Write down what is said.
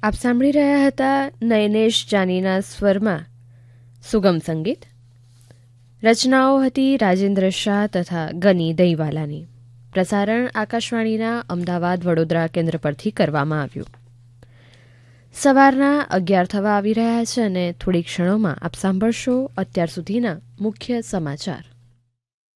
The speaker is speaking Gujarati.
આપ સાંભળી રહ્યા હતા નયનેશ જાનીના સ્વરમાં સુગમ સંગીત. રચનાઓ હતી રાજેન્દ્ર શાહ તથા ગની દહીવાલાની. પ્રસારણ આકાશવાણીના અમદાવાદ વડોદરા કેન્દ્ર પરથી કરવામાં આવ્યું. સવારના 11 થવા આવી રહ્યા છે અને થોડી ક્ષણોમાં આપ સાંભળશો અત્યાર સુધીના મુખ્ય સમાચાર.